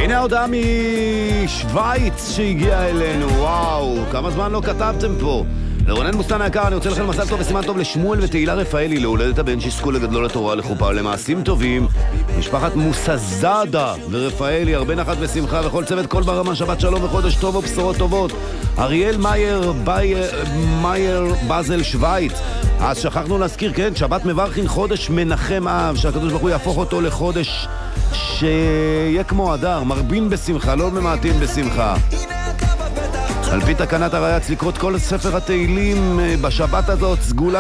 הנה ההודעה משוויץ שהגיעה אלינו. וואו, כמה זמן לא כתבתם פה. לרונן מוסטן היקר, אני רוצה לכם מזל טוב וסימן טוב לשמואל ותהילה רפאלי, להולדת הבן שיזכו לגדלו לתורה, לחופה ולמעשים טובים. משפחת מוסזדה ורפאלי, הרבה נחת ושמחה וכל צוות כל ברמה, שבת שלום וחודש טוב ובשורות טובות. אריאל מאייר בזל שוויץ. אז שכחנו להזכיר, כן, שבת מברכין חודש מנחם אב, שהקדוש ברוך הוא יהפוך אותו לחודש שיהיה כמו אדר, מרבין בשמחה, לא ממעטים בשמחה. על פי תקנת הרייץ לקרוא כל ספר התהילים בשבת הזאת, סגולה